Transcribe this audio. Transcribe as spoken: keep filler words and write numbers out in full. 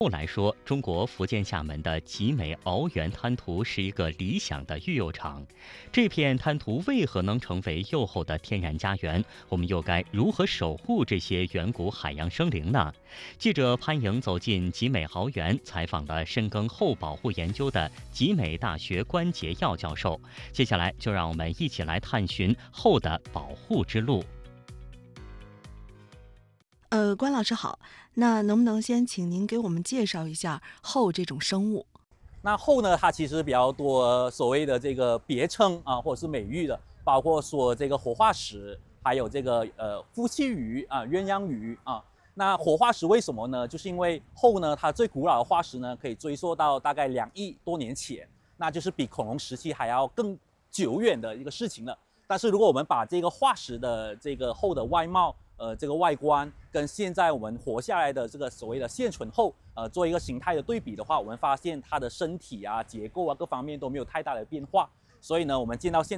后来说，中国福建厦门的集美鳌源滩涂是一个理想的育幼场。这片滩涂为何能成为幼后的天然家园？我们又该如何守护这些远古海洋生灵呢？记者潘莹走进集美鳌源，采访了深耕后保护研究的集美大学关杰耀教授。接下来就让我们一起来探寻后的保护之路。 呃，关老师好，那能不能先请您给我们介绍一下后这种生物？ 那后呢，它其实比较多所谓的这个别称啊，或者是美誉的，包括说这个活化石，还有这个呃夫妻鱼啊、鸳鸯鱼啊。那活化石为什么呢？就是因为后呢，它最古老的化石呢，可以追溯到大概两亿多年前，那就是比恐龙时期还要更久远的一个事情了。但是如果我们把这个化石的这个后的外貌，呃，这个外观跟现在我们活下来的这个所谓的现存后，呃，做一个形态的对比的话，我们发现它的身体啊、结构啊各方面都没有太大的变化。所以呢，我们见到现